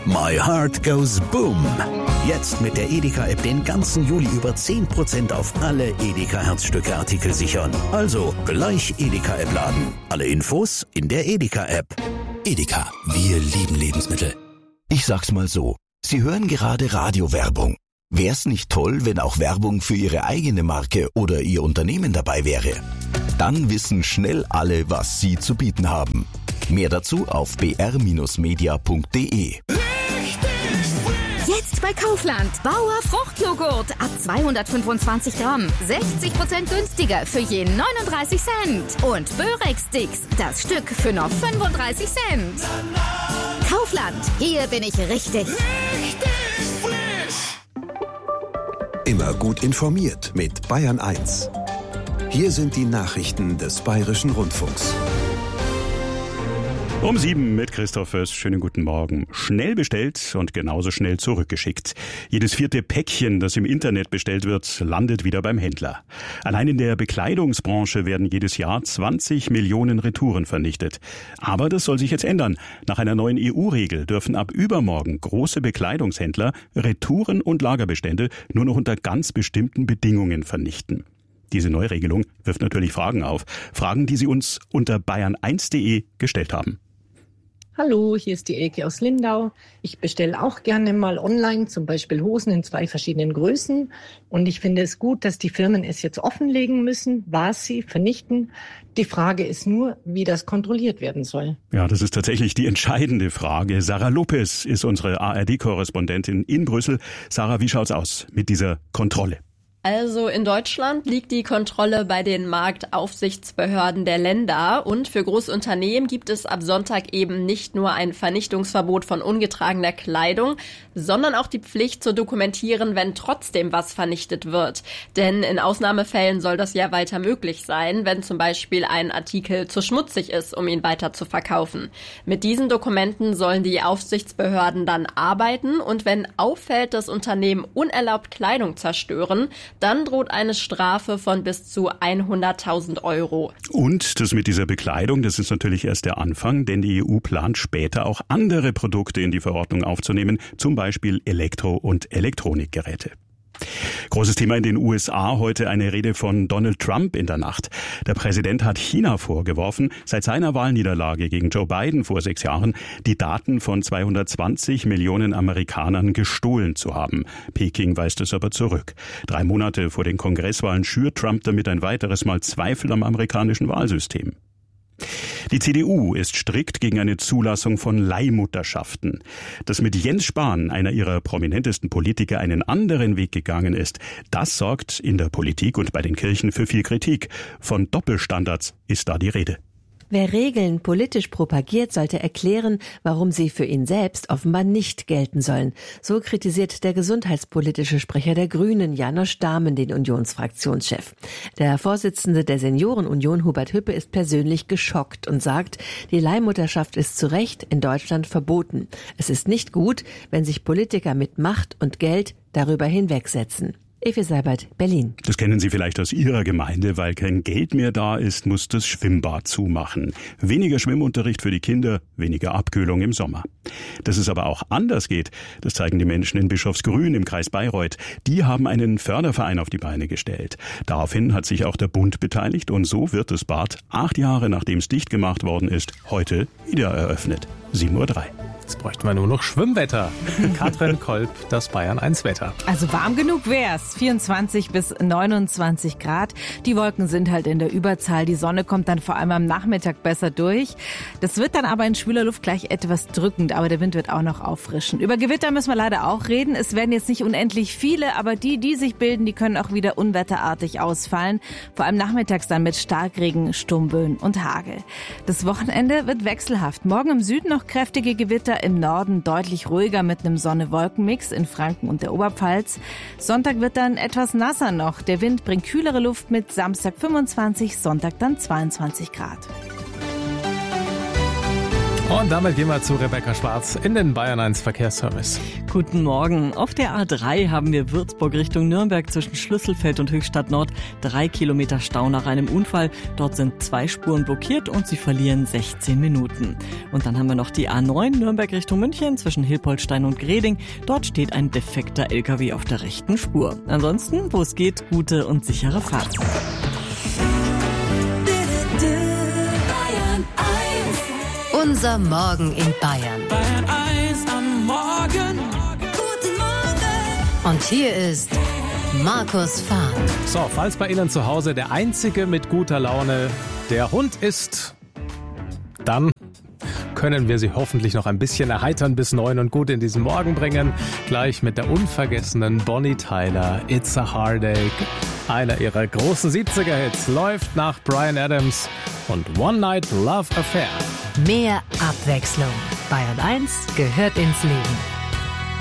My Heart Goes Boom. Jetzt mit der Edeka-App den ganzen Juli über 10% auf alle Edeka-Herzstücke-Artikel sichern. Also gleich Edeka-App laden. Alle Infos in der Edeka-App. Edeka, wir lieben Lebensmittel. Ich sag's mal so, Sie hören gerade Radiowerbung. Wär's nicht toll, wenn auch Werbung für Ihre eigene Marke oder Ihr Unternehmen dabei wäre? Dann wissen schnell alle, was Sie zu bieten haben. Mehr dazu auf br-media.de. Jetzt bei Kaufland. Bauer Fruchtjoghurt ab 225 Gramm. 60% günstiger für je 39 Cent. Und Börek-Sticks, das Stück für nur 35 Cent. Kaufland, hier bin ich richtig. Immer gut informiert mit Bayern 1. Hier sind die Nachrichten des Bayerischen Rundfunks. Um 7 mit Christoph Föß. Schönen guten Morgen. Schnell bestellt und genauso schnell zurückgeschickt. Jedes 4. Päckchen, das im Internet bestellt wird, landet wieder beim Händler. Allein in der Bekleidungsbranche werden jedes Jahr 20 Millionen Retouren vernichtet. Aber das soll sich jetzt ändern. Nach einer neuen EU-Regel dürfen ab übermorgen große Bekleidungshändler Retouren und Lagerbestände nur noch unter ganz bestimmten Bedingungen vernichten. Diese Neuregelung wirft natürlich Fragen auf. Fragen, die Sie uns unter bayern1.de gestellt haben. Hallo, hier ist die Elke aus Lindau. Ich bestelle auch gerne mal online, zum Beispiel Hosen in 2 verschiedenen Größen. Und ich finde es gut, dass die Firmen es jetzt offenlegen müssen, was sie vernichten. Die Frage ist nur, wie das kontrolliert werden soll. Ja, das ist tatsächlich die entscheidende Frage. Sarah Lopez ist unsere ARD-Korrespondentin in Brüssel. Sarah, wie schaut's aus mit dieser Kontrolle? Also in Deutschland liegt die Kontrolle bei den Marktaufsichtsbehörden der Länder und für Großunternehmen gibt es ab Sonntag eben nicht nur ein Vernichtungsverbot von ungetragener Kleidung, sondern auch die Pflicht zu dokumentieren, wenn trotzdem was vernichtet wird. Denn in Ausnahmefällen soll das ja weiter möglich sein, wenn zum Beispiel ein Artikel zu schmutzig ist, um ihn weiter zu verkaufen. Mit diesen Dokumenten sollen die Aufsichtsbehörden dann arbeiten und wenn auffällt, dass Unternehmen unerlaubt Kleidung zerstören, dann droht eine Strafe von bis zu 100.000 Euro. Und das mit dieser Bekleidung, das ist natürlich erst der Anfang, denn die EU plant später auch andere Produkte in die Verordnung aufzunehmen, zum Beispiel Elektro- und Elektronikgeräte. Großes Thema in den USA, heute eine Rede von Donald Trump in der Nacht. Der Präsident hat China vorgeworfen, seit seiner Wahlniederlage gegen Joe Biden vor 6 Jahren die Daten von 220 Millionen Amerikanern gestohlen zu haben. Peking weist es aber zurück. 3 Monate vor den Kongresswahlen schürt Trump damit ein weiteres Mal Zweifel am amerikanischen Wahlsystem. Die CDU ist strikt gegen eine Zulassung von Leihmutterschaften. Dass mit Jens Spahn, einer ihrer prominentesten Politiker, einen anderen Weg gegangen ist, das sorgt in der Politik und bei den Kirchen für viel Kritik. Von Doppelstandards ist da die Rede. Wer Regeln politisch propagiert, sollte erklären, warum sie für ihn selbst offenbar nicht gelten sollen. So kritisiert der gesundheitspolitische Sprecher der Grünen, Janosch Dahmen, den Unionsfraktionschef. Der Vorsitzende der Seniorenunion, Hubert Hüppe, ist persönlich geschockt und sagt, die Leihmutterschaft ist zu Recht in Deutschland verboten. Es ist nicht gut, wenn sich Politiker mit Macht und Geld darüber hinwegsetzen. Evi Seibert, Berlin. Das kennen Sie vielleicht aus Ihrer Gemeinde. Weil kein Geld mehr da ist, muss das Schwimmbad zumachen. Weniger Schwimmunterricht für die Kinder, weniger Abkühlung im Sommer. Dass es aber auch anders geht, das zeigen die Menschen in Bischofsgrün im Kreis Bayreuth. Die haben einen Förderverein auf die Beine gestellt. Daraufhin hat sich auch der Bund beteiligt und so wird das Bad 8 Jahre, nachdem es dicht gemacht worden ist, heute wieder eröffnet. 7:03 Uhr. Jetzt bräuchten wir nur noch Schwimmwetter. Katrin Kolb, das Bayern 1 Wetter. Also warm genug wär's. 24 bis 29 Grad. Die Wolken sind halt in der Überzahl. Die Sonne kommt dann vor allem am Nachmittag besser durch. Das wird dann aber in schwüler Luft gleich etwas drückend, aber der Wind wird auch noch auffrischen. Über Gewitter müssen wir leider auch reden. Es werden jetzt nicht unendlich viele, aber die sich bilden, die können auch wieder unwetterartig ausfallen. Vor allem nachmittags dann mit Starkregen, Sturmböen und Hagel. Das Wochenende wird wechselhaft. Morgen im Süden noch kräftige Gewitter, im Norden deutlich ruhiger mit einem Sonne-Wolken-Mix in Franken und der Oberpfalz. Sonntag wird dann etwas nasser noch. Der Wind bringt kühlere Luft mit, Samstag 25, Sonntag dann 22 Grad. Und damit gehen wir zu Rebecca Schwarz in den Bayern 1 Verkehrsservice. Guten Morgen. Auf der A3 haben wir Würzburg Richtung Nürnberg zwischen Schlüsselfeld und Höchstadt Nord 3 Kilometer Stau nach einem Unfall. Dort sind 2 Spuren blockiert und sie verlieren 16 Minuten. Und dann haben wir noch die A9 Nürnberg Richtung München zwischen Hilpoltstein und Greding. Dort steht ein defekter LKW auf der rechten Spur. Ansonsten, wo es geht, gute und sichere Fahrt. Unser Morgen in Bayern. Bayern 1 am Morgen. Guten Morgen. Und hier ist Markus Fahrt. So, falls bei Ihnen zu Hause der Einzige mit guter Laune der Hund ist, dann können wir Sie hoffentlich noch ein bisschen erheitern bis 9 und gut in diesen Morgen bringen. Gleich mit der unvergessenen Bonnie Tyler, It's a Heartache. Einer ihrer großen 70er-Hits läuft nach Bryan Adams und One Night Love Affair. Mehr Abwechslung. Bayern 1 gehört ins Leben.